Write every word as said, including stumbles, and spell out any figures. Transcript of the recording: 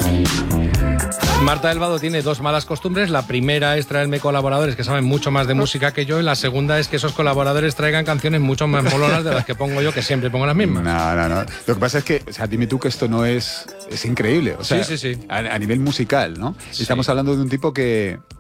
Marta del Vado tiene dos malas costumbres. La primera es traerme colaboradores que saben mucho más de música que yo, y la segunda es que esos colaboradores traigan canciones mucho más molonas de las que pongo yo, que siempre pongo las mismas. No, no, no. Lo que pasa es que, o sea, dime tú que esto no es... Es increíble. O sea, sí, sí, sí. A, a nivel musical, ¿no? Sí. Estamos hablando de un tipo que